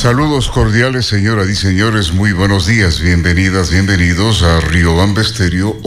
Saludos cordiales, señoras y señores, muy buenos días, bienvenidas, bienvenidos a Riobamba Estéreo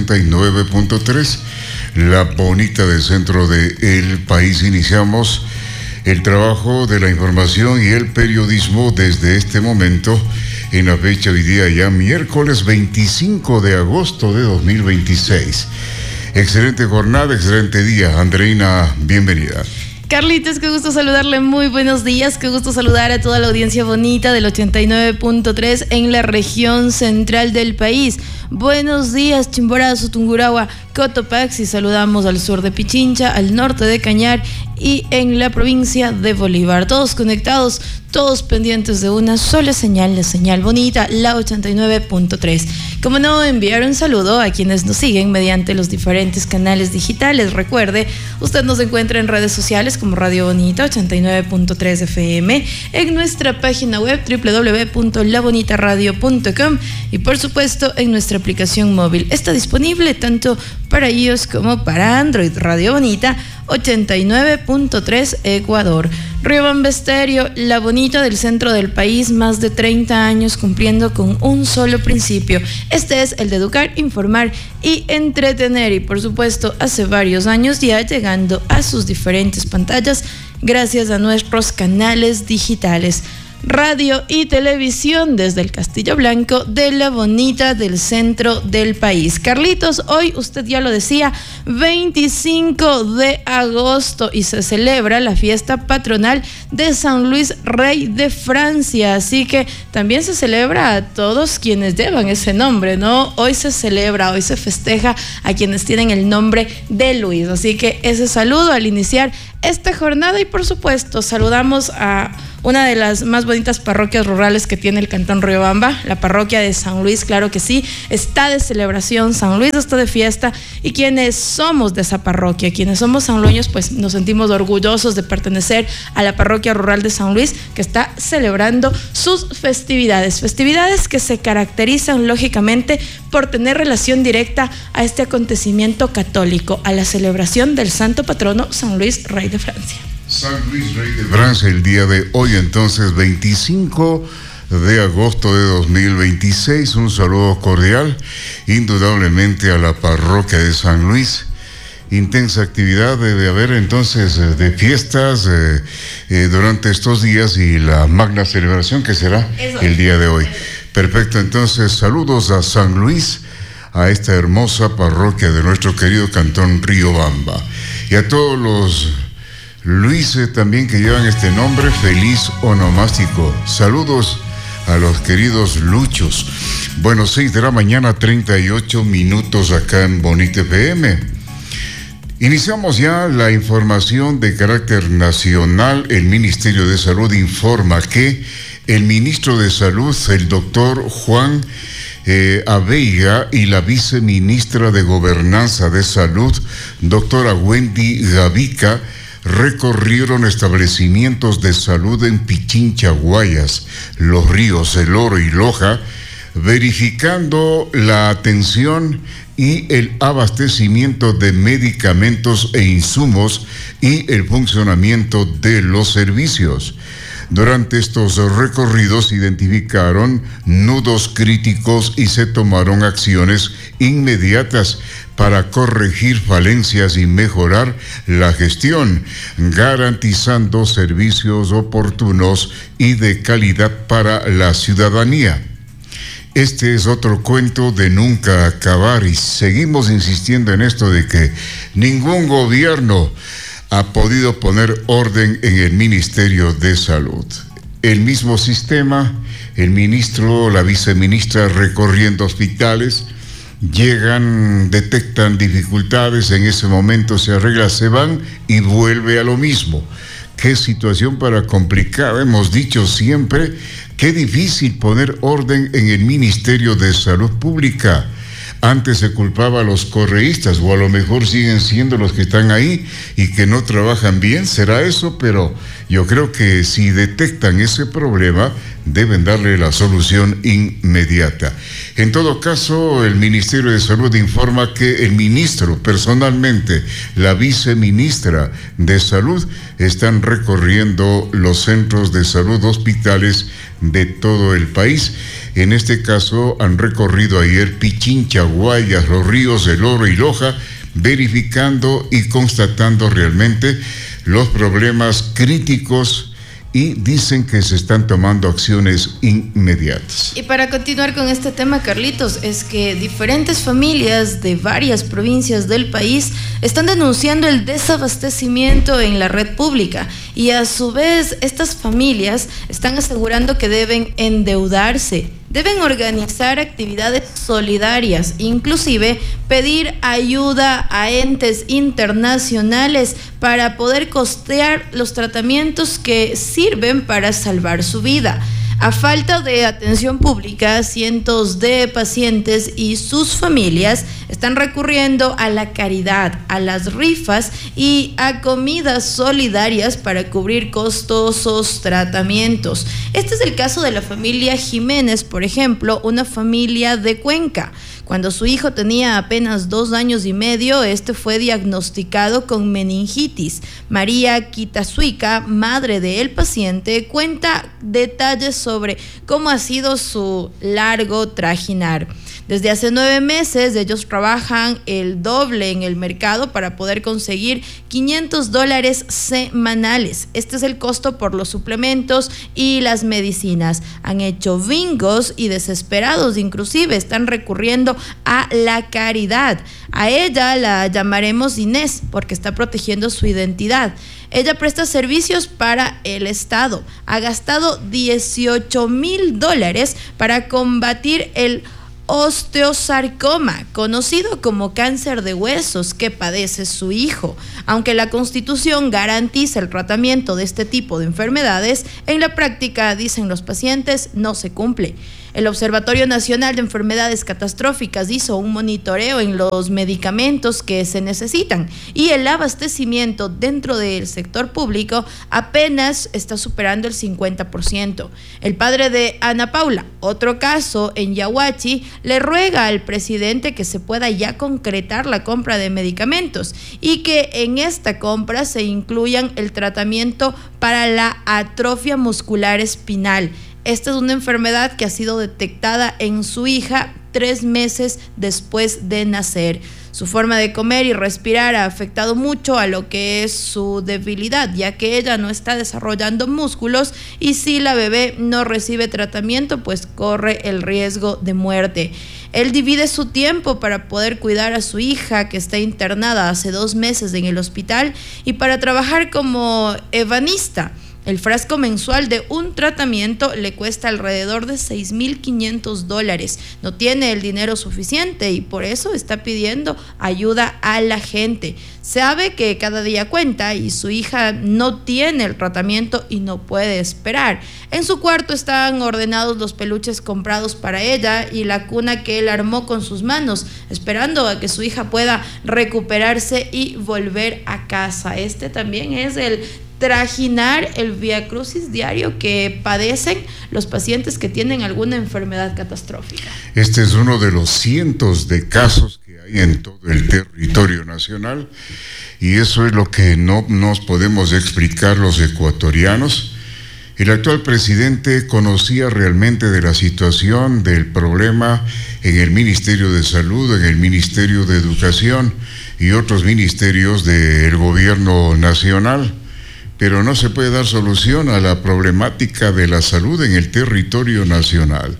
89.3, la bonita del centro del país. Iniciamos el trabajo de la información y el periodismo desde este momento, en la fecha hoy día ya miércoles 25 de agosto de 2026. Excelente jornada, excelente día. Andreina, bienvenida. Carlitos, qué gusto saludarle, muy buenos días, qué gusto saludar a toda la audiencia bonita del 89.3 en la región central del país. Buenos días, Chimborazo, Tungurahua, Cotopaxi, saludamos al sur de Pichincha, al norte de Cañar y en la provincia de Bolívar. Todos conectados, todos pendientes de una sola señal, la señal bonita, la 89.3. Como no, enviar un saludo a quienes nos siguen mediante los diferentes canales digitales. Recuerde, usted nos encuentra en redes sociales como Radio Bonita 89.3 FM, en nuestra página web www.labonitaradio.com y por supuesto en nuestra aplicación móvil. Está disponible tanto para iOS como para Android. Radio Bonita 89.3 Ecuador. Riobamba Estéreo, la bonita del centro del país, más de 30 años cumpliendo con un solo principio. Este es el de educar, informar y entretener, y por supuesto hace varios años ya llegando a sus diferentes pantallas gracias a nuestros canales digitales. Radio y televisión desde el Castillo Blanco de la bonita del centro del país. Carlitos, hoy usted ya lo decía, 25 de agosto y se celebra la fiesta patronal de San Luis, rey de Francia, así que también se celebra a todos quienes llevan ese nombre, ¿no? Hoy se celebra, hoy se festeja a quienes tienen el nombre de Luis, así que ese saludo al iniciar esta jornada. Y por supuesto saludamos a una de las más bonitas parroquias rurales que tiene el Cantón Riobamba, la parroquia de San Luis. Claro que sí, está de celebración, San Luis está de fiesta, y quienes somos de esa parroquia, quienes somos sanlueños, pues nos sentimos orgullosos de pertenecer a la parroquia rural de San Luis, que está celebrando sus festividades que se caracterizan lógicamente por tener relación directa a este acontecimiento católico, a la celebración del santo patrono San Luis, rey de Francia. San Luis, rey de Francia, el día de hoy, entonces, 25 de agosto de 2026. Un saludo cordial, indudablemente, a la parroquia de San Luis. Intensa actividad debe haber, entonces, de fiestas durante estos días y la magna celebración que será el día de hoy. Perfecto, entonces, saludos a San Luis, a esta hermosa parroquia de nuestro querido Cantón Riobamba. Y a todos los Luis también que llevan este nombre, feliz onomástico. Saludos a los queridos Luchos. Bueno, 6 de la mañana, 38 minutos acá en Bonita FM. Iniciamos ya la información de carácter nacional. El Ministerio de Salud informa que el ministro de Salud, el doctor Juan Abeiga, y la viceministra de Gobernanza de Salud, doctora Wendy Gavica, recorrieron establecimientos de salud en Pichincha, Guayas, Los Ríos, El Oro y Loja, verificando la atención y el abastecimiento de medicamentos e insumos y el funcionamiento de los servicios. Durante estos recorridos identificaron nudos críticos y se tomaron acciones inmediatas para corregir falencias y mejorar la gestión, garantizando servicios oportunos y de calidad para la ciudadanía. Este es otro cuento de nunca acabar, y seguimos insistiendo en esto de que ningún gobierno ha podido poner orden en el Ministerio de Salud. El mismo sistema, el ministro, la viceministra recorriendo hospitales, llegan, detectan dificultades, en ese momento se arregla, se van y vuelve a lo mismo. Qué situación para complicar. Hemos dicho siempre qué difícil poner orden en el Ministerio de Salud Pública. Antes se culpaba a los correístas, o a lo mejor siguen siendo los que están ahí y que no trabajan bien, será eso, pero yo creo que si detectan ese problema, deben darle la solución inmediata. En todo caso, el Ministerio de Salud informa que el ministro personalmente, la viceministra de Salud, están recorriendo los centros de salud, hospitales de todo el país. En este caso han recorrido ayer Pichincha, Guayas, Los Ríos, El Oro y Loja, verificando y constatando realmente los problemas críticos, y dicen que se están tomando acciones inmediatas. Y para continuar con este tema, Carlitos, es que diferentes familias de varias provincias del país están denunciando el desabastecimiento en la red pública, y a su vez estas familias están asegurando que deben endeudarse, deben organizar actividades solidarias, inclusive pedir ayuda a entes internacionales para poder costear los tratamientos que sirven para salvar su vida. A falta de atención pública, cientos de pacientes y sus familias están recurriendo a la caridad, a las rifas y a comidas solidarias para cubrir costosos tratamientos. Este es el caso de la familia Jiménez, por ejemplo, una familia de Cuenca. Cuando su hijo tenía apenas 2 años y medio, este fue diagnosticado con meningitis. María Quitazuica, madre del paciente, cuenta detalles sobre cómo ha sido su largo trajinar. Desde hace 9 meses ellos trabajan el doble en el mercado para poder conseguir $500 semanales. Este es el costo por los suplementos y las medicinas. Han hecho bingos y desesperados inclusive están recurriendo a la caridad. A ella la llamaremos Inés porque está protegiendo su identidad. Ella presta servicios para el Estado. Ha gastado $18,000 para combatir el osteosarcoma, conocido como cáncer de huesos, que padece su hijo. Aunque la Constitución garantiza el tratamiento de este tipo de enfermedades, en la práctica, dicen los pacientes, no se cumple. El Observatorio Nacional de Enfermedades Catastróficas hizo un monitoreo en los medicamentos que se necesitan, y el abastecimiento dentro del sector público apenas está superando el 50%. El padre de Ana Paula, otro caso en Yahuachi, le ruega al presidente que se pueda ya concretar la compra de medicamentos y que en esta compra se incluyan el tratamiento para la atrofia muscular espinal. Esta es una enfermedad que ha sido detectada en su hija 3 meses después de nacer. Su forma de comer y respirar ha afectado mucho a lo que es su debilidad, ya que ella no está desarrollando músculos, y si la bebé no recibe tratamiento, pues corre el riesgo de muerte. Él divide su tiempo para poder cuidar a su hija, que está internada hace 2 meses en el hospital, y para trabajar como ebanista. El frasco mensual de un tratamiento le cuesta alrededor de $6,500. No tiene el dinero suficiente y por eso está pidiendo ayuda a la gente. Sabe que cada día cuenta y su hija no tiene el tratamiento y no puede esperar. En su cuarto están ordenados los peluches comprados para ella y la cuna que él armó con sus manos, esperando a que su hija pueda recuperarse y volver a casa. Este también es el trajinar, el viacrucis diario que padecen los pacientes que tienen alguna enfermedad catastrófica. Este es uno de los cientos de casos que hay en todo el territorio nacional, y eso es lo que no nos podemos explicar los ecuatorianos. El actual presidente conocía realmente de la situación, del problema en el Ministerio de Salud, en el Ministerio de Educación y otros ministerios del gobierno nacional, pero no se puede dar solución a la problemática de la salud en el territorio nacional.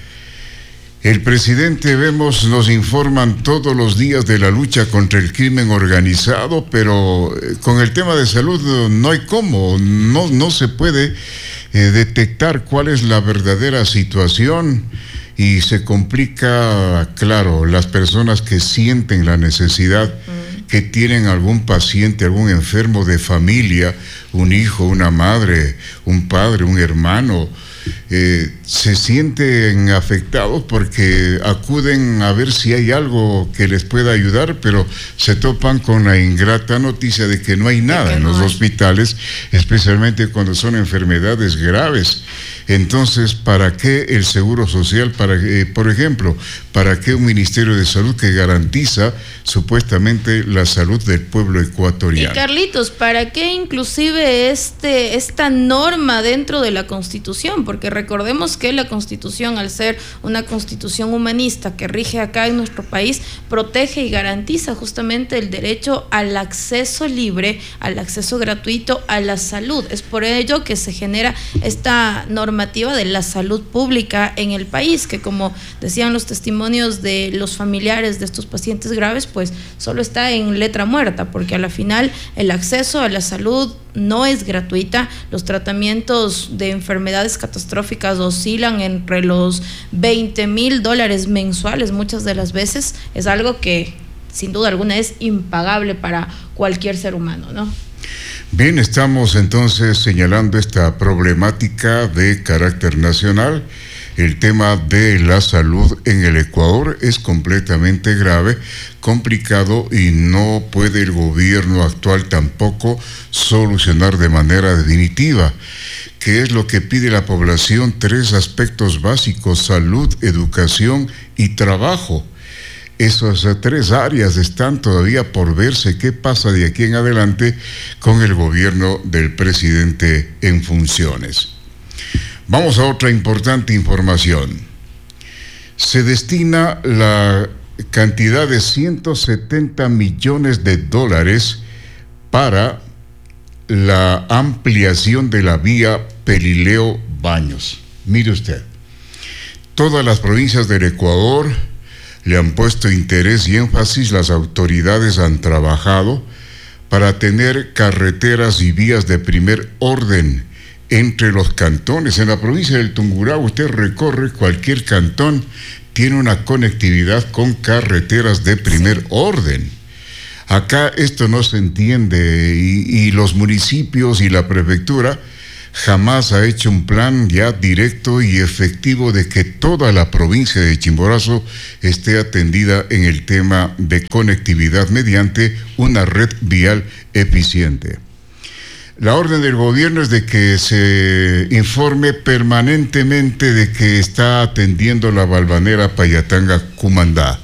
El presidente, vemos, nos informan todos los días de la lucha contra el crimen organizado, pero con el tema de salud no hay cómo, no se puede detectar cuál es la verdadera situación, y se complica, claro, las personas que sienten la necesidad, que tienen algún paciente, algún enfermo de familia, un hijo, una madre, un padre, un hermano, se sienten afectados porque acuden a ver si hay algo que les pueda ayudar, pero se topan con la ingrata noticia de que no hay nada en los hospitales, especialmente cuando son enfermedades graves. Entonces, ¿para qué el Seguro Social? Por ejemplo, ¿para qué un Ministerio de Salud que garantiza supuestamente la salud del pueblo ecuatoriano? Y Carlitos, ¿para qué inclusive esta norma dentro de la Constitución? Porque recordemos que la Constitución, al ser una Constitución humanista que rige acá en nuestro país, protege y garantiza justamente el derecho al acceso libre, al acceso gratuito a la salud. Es por ello que se genera esta normativa de la salud pública en el país, que como decían los testimonios de los familiares de estos pacientes graves, pues solo está en letra muerta, porque a la final el acceso a la salud no es gratuita. Los tratamientos de enfermedades catastróficas oscilan entre los $20,000 mensuales muchas de las veces. Es algo que sin duda alguna es impagable para cualquier ser humano, ¿no? Bien, estamos entonces señalando esta problemática de carácter nacional. El tema de la salud en el Ecuador es completamente grave, complicado, y no puede el gobierno actual tampoco solucionar de manera definitiva. ¿Qué es lo que pide la población? 3 aspectos básicos: salud, educación y trabajo. Esas 3 áreas están todavía por verse qué pasa de aquí en adelante con el gobierno del presidente en funciones. Vamos a otra importante información. Se destina la cantidad de $170 millones para la ampliación de la vía Pelileo Baños. Mire usted, todas las provincias del Ecuador le han puesto interés y énfasis, las autoridades han trabajado para tener carreteras y vías de primer orden entre los cantones. En la provincia del Tungurahua usted recorre cualquier cantón, tiene una conectividad con carreteras de primer orden. Acá esto no se entiende y los municipios y la prefectura jamás ha hecho un plan ya directo y efectivo de que toda la provincia de Chimborazo esté atendida en el tema de conectividad mediante una red vial eficiente. La orden del gobierno es de que se informe permanentemente de que está atendiendo la valvanera Payatanga-Cumandá.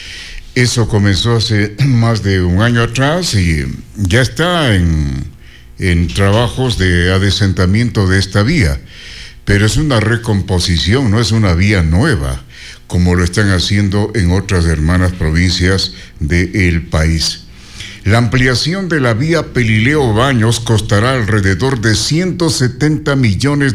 Eso comenzó hace más de un año atrás y ya está en trabajos de adesentamiento de esta vía, pero es una recomposición, no es una vía nueva, como lo están haciendo en otras hermanas provincias del país. La ampliación de la vía Pelileo Baños costará alrededor de $170 millones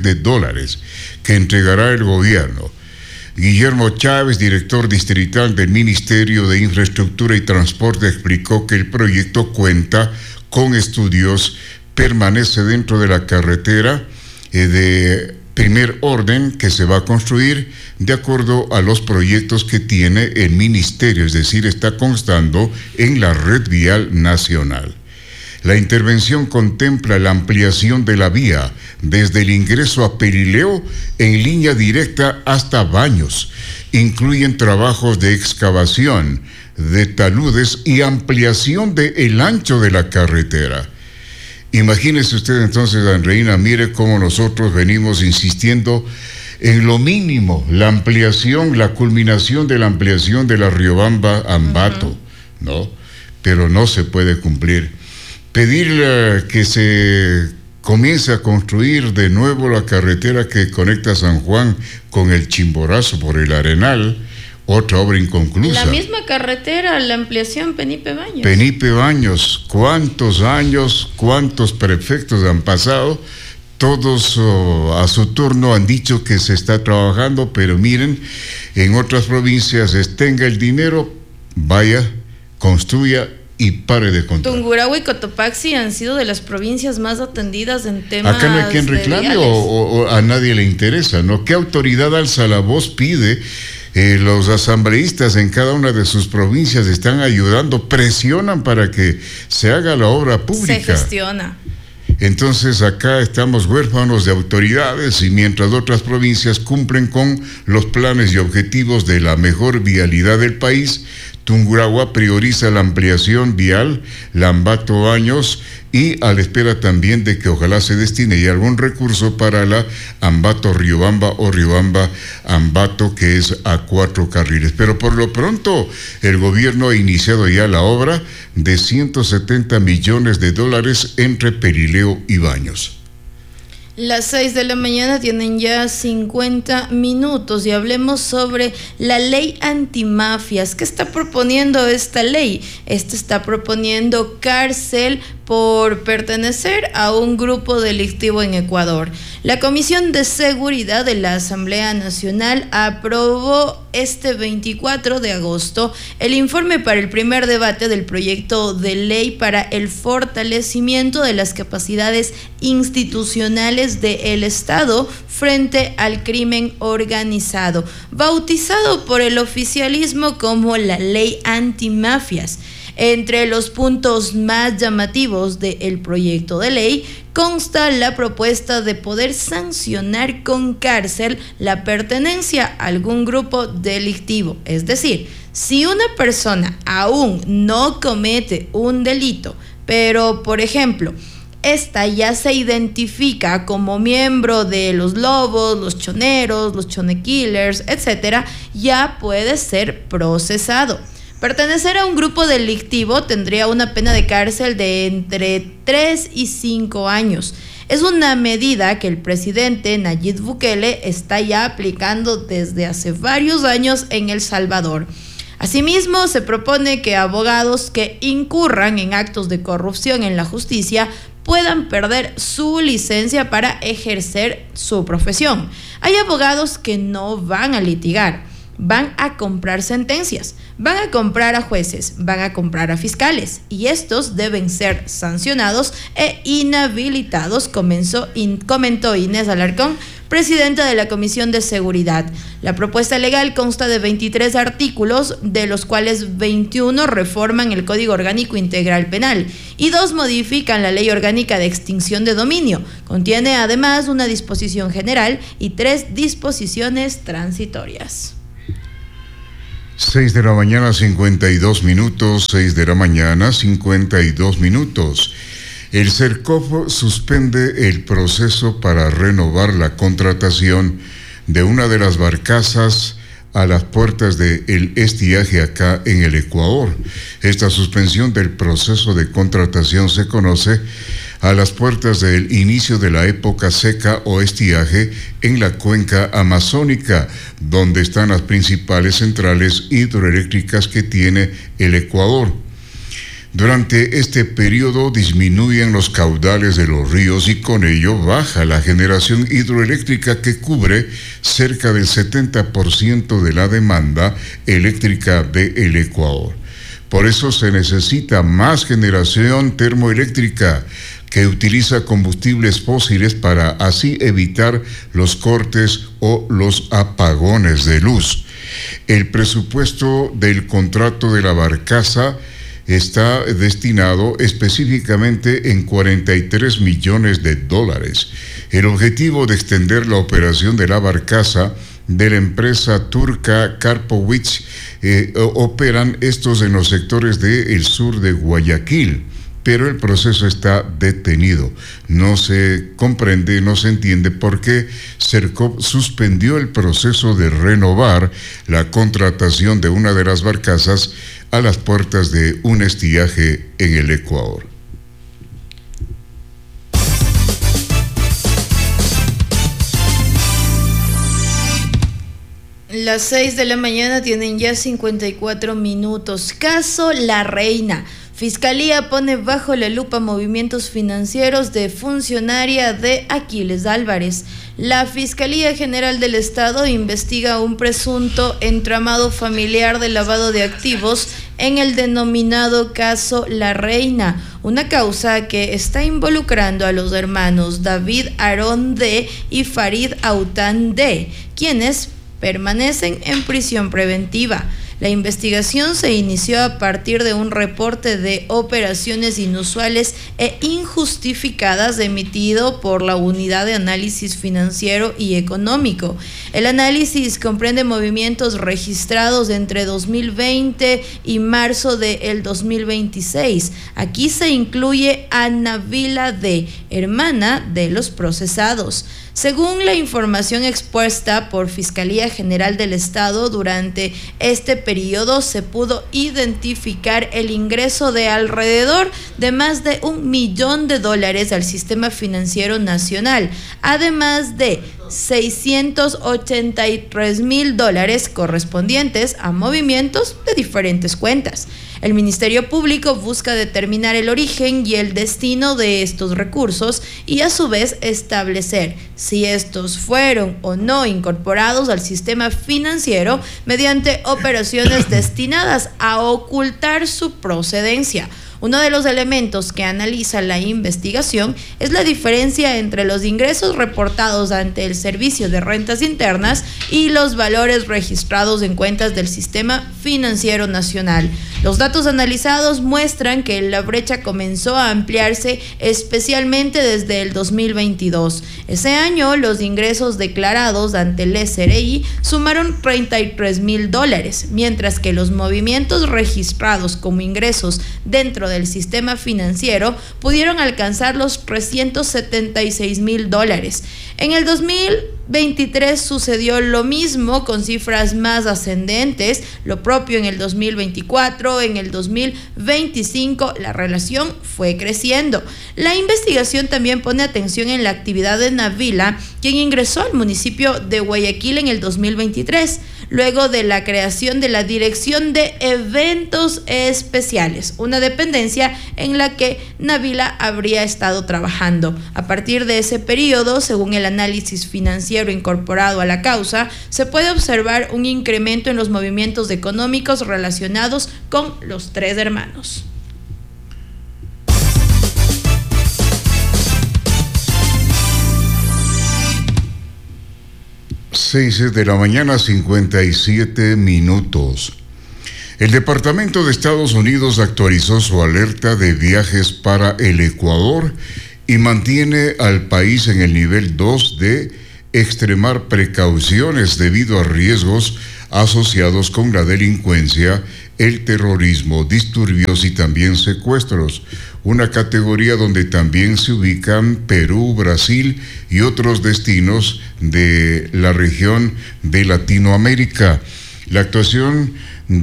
que entregará el gobierno. Guillermo Chávez, director distrital del Ministerio de Infraestructura y Transporte, explicó que el proyecto cuenta con estudios, permanece dentro de la carretera de primer orden que se va a construir de acuerdo a los proyectos que tiene el ministerio, es decir, está constando en la red vial nacional. La intervención contempla la ampliación de la vía desde el ingreso a Pelileo en línea directa hasta Baños. Incluyen trabajos de excavación, de taludes y ampliación del ancho de la carretera. Imagínese usted entonces, Andreina, mire cómo nosotros venimos insistiendo en lo mínimo, la ampliación, la culminación de la ampliación de la Riobamba a Ambato, ¿no? Pero no se puede cumplir. Pedir que se comience a construir de nuevo la carretera que conecta San Juan con el Chimborazo por el Arenal, otra obra inconclusa. La misma carretera, la ampliación Penipe Baños. Penipe Baños, ¿cuántos años, cuántos prefectos han pasado? Todos a su turno han dicho que se está trabajando, pero miren, en otras provincias tenga el dinero, vaya, construya y pare de contar. Tungurahua y Cotopaxi han sido de las provincias más atendidas en temas. Acá no hay quien reclame o a nadie le interesa, ¿no? ¿Qué autoridad alza la voz pide? Los asambleístas en cada una de sus provincias están ayudando, presionan para que se haga la obra pública. Se gestiona. Entonces acá estamos huérfanos de autoridades y mientras otras provincias cumplen con los planes y objetivos de la mejor vialidad del país, Tungurahua prioriza la ampliación vial Lambato-Baños y a la espera también de que ojalá se destine ya algún recurso para la Ambato-Riobamba o Riobamba-Ambato, que es a 4 carriles. Pero por lo pronto el gobierno ha iniciado ya la obra de $170 millones entre Perileo y Baños. Las 6 de la mañana tienen ya 50 minutos y hablemos sobre la ley antimafias. ¿Qué está proponiendo esta ley? Esta está proponiendo cárcel por pertenecer a un grupo delictivo en Ecuador. La Comisión de Seguridad de la Asamblea Nacional aprobó este 24 de agosto el informe para el primer debate del proyecto de ley para el fortalecimiento de las capacidades institucionales del Estado frente al crimen organizado, bautizado por el oficialismo como la ley antimafias. Entre los puntos más llamativos del proyecto de ley consta la propuesta de poder sancionar con cárcel la pertenencia a algún grupo delictivo. Es decir, si una persona aún no comete un delito, pero por ejemplo, esta ya se identifica como miembro de los lobos, los choneros, los chonekillers, etc., ya puede ser procesado. Pertenecer a un grupo delictivo tendría una pena de cárcel de entre 3 y 5 años. Es una medida que el presidente Nayib Bukele está ya aplicando desde hace varios años en El Salvador. Asimismo, se propone que abogados que incurran en actos de corrupción en la justicia puedan perder su licencia para ejercer su profesión. Hay abogados que no van a litigar, van a comprar sentencias, van a comprar a jueces, van a comprar a fiscales y estos deben ser sancionados e inhabilitados, comentó Inés Alarcón, presidenta de la Comisión de Seguridad. La propuesta legal consta de 23 artículos, de los cuales 21 reforman el Código Orgánico Integral Penal y 2 modifican la Ley Orgánica de Extinción de Dominio. Contiene además una disposición general y 3 disposiciones transitorias. 6 de la mañana, 52 minutos, 6 de la mañana, 52 minutos. El CERCOP suspende el proceso para renovar la contratación de una de las barcazas a las puertas del estiaje acá en el Ecuador. Esta suspensión del proceso de contratación se conoce a las puertas del inicio de la época seca o estiaje en la cuenca amazónica, donde están las principales centrales hidroeléctricas que tiene el Ecuador. Durante este periodo disminuyen los caudales de los ríos y con ello baja la generación hidroeléctrica que cubre cerca del 70% de la demanda eléctrica del Ecuador. Por eso se necesita más generación termoeléctrica que utiliza combustibles fósiles para así evitar los cortes o los apagones de luz. El presupuesto del contrato de la barcaza está destinado específicamente en $43 millones. El objetivo de extender la operación de la barcaza de la empresa turca Karpowicz operan estos en los sectores del sur de Guayaquil, pero el proceso está detenido. No se comprende, no se entiende por qué CERCOP suspendió el proceso de renovar la contratación de una de las barcazas a las puertas de un estiaje en el Ecuador. Las 6 de la mañana tienen ya 54 minutos. Caso La Reina. Fiscalía pone bajo la lupa movimientos financieros de funcionaria de Aquiles Álvarez. La Fiscalía General del Estado investiga un presunto entramado familiar de lavado de activos en el denominado caso La Reina, una causa que está involucrando a los hermanos David Aarón D. y Farid Aután D., quienes permanecen en prisión preventiva. La investigación se inició a partir de un reporte de operaciones inusuales e injustificadas emitido por la Unidad de Análisis Financiero y Económico. El análisis comprende movimientos registrados entre 2020 y marzo del 2026. Aquí se incluye a Nabila D., hermana de los procesados. Según la información expuesta por Fiscalía General del Estado, durante este periodo se pudo identificar el ingreso de alrededor de más de $1 millón al sistema financiero nacional, además de $683,000 correspondientes a movimientos de diferentes cuentas. El Ministerio Público busca determinar el origen y el destino de estos recursos y a su vez establecer si estos fueron o no incorporados al sistema financiero mediante operaciones destinadas a ocultar su procedencia. Uno de los elementos que analiza la investigación es la diferencia entre los ingresos reportados ante el Servicio de Rentas Internas y los valores registrados en cuentas del Sistema Financiero Nacional. Los datos analizados muestran que la brecha comenzó a ampliarse especialmente desde el 2022. Ese año, los ingresos declarados ante el SRI sumaron $33,000, mientras que los movimientos registrados como ingresos dentro del sistema financiero pudieron alcanzar los $376,000. En el 2023 sucedió lo mismo con cifras más ascendentes, lo propio en el 2024, en el 2025 la relación fue creciendo. La investigación también pone atención en la actividad de Nabila, quien ingresó al municipio de Guayaquil en el 2023, luego de la creación de la Dirección de Eventos Especiales, una dependencia en la que Nabila habría estado trabajando. A partir de ese periodo, según el análisis financiero incorporado a la causa, se puede observar un incremento en los movimientos económicos relacionados con los tres hermanos. 6 de la mañana, 57 minutos. El Departamento de Estados Unidos actualizó su alerta de viajes para el Ecuador y mantiene al país en el nivel 2 de extremar precauciones debido a riesgos asociados con la delincuencia, el terrorismo, disturbios y también secuestros, una categoría donde también se ubican Perú, Brasil y otros destinos de la región de Latinoamérica. La actuación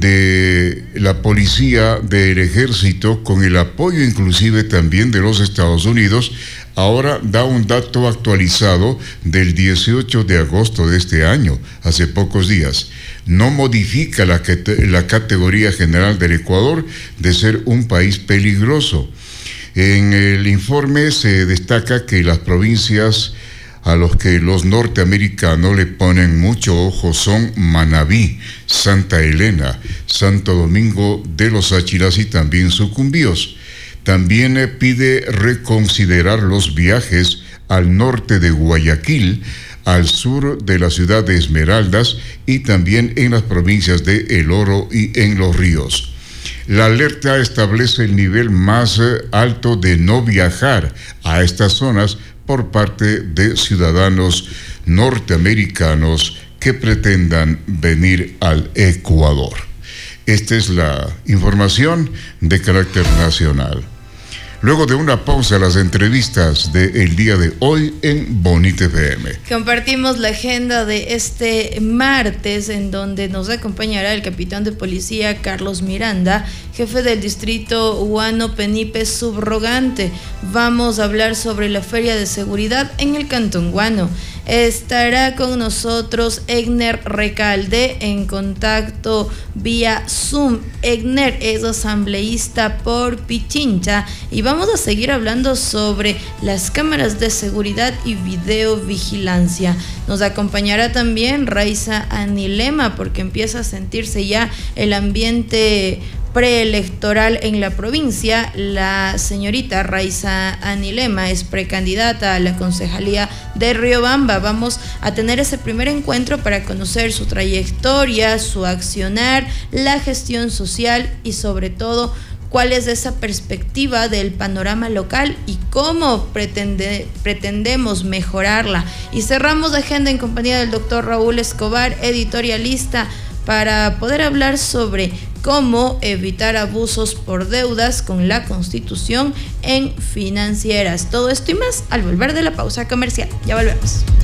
de la policía, del ejército, con el apoyo inclusive también de los Estados Unidos, ahora da un dato actualizado del 18 de agosto de este año, hace pocos días. No modifica la categoría general del Ecuador de ser un país peligroso. En el informe se destaca que las provincias a los que los norteamericanos le ponen mucho ojo son Manabí, Santa Elena, Santo Domingo de los Áchilas y también Sucumbíos. También pide reconsiderar los viajes al norte de Guayaquil, al sur de la ciudad de Esmeraldas y también en las provincias de El Oro y en Los Ríos. La alerta establece el nivel más alto de no viajar a estas zonas por parte de ciudadanos norteamericanos que pretendan venir al Ecuador. Esta es la información de carácter nacional. Luego de una pausa, las entrevistas del día de hoy en Bonita FM. Compartimos la agenda de este martes, en donde nos acompañará el capitán de policía Carlos Miranda, jefe del distrito Huano Penipe subrogante. Vamos a hablar sobre la feria de seguridad en el Cantón Huano. Estará con nosotros Egner Recalde en contacto vía Zoom. Egner es asambleísta por Pichincha y vamos a seguir hablando sobre las cámaras de seguridad y videovigilancia. Nos acompañará también Raiza Anilema porque empieza a sentirse ya el ambiente preelectoral en la provincia. La señorita Raiza Anilema es precandidata a la concejalía de Riobamba. Vamos a tener ese primer encuentro para conocer su trayectoria, su accionar, la gestión social y sobre todo cuál es esa perspectiva del panorama local y cómo pretendemos mejorarla. Y cerramos la agenda en compañía del doctor Raúl Escobar, editorialista, para poder hablar sobre cómo evitar abusos por deudas con la Constitución en financieras. Todo esto y más al volver de la pausa comercial. Ya volvemos.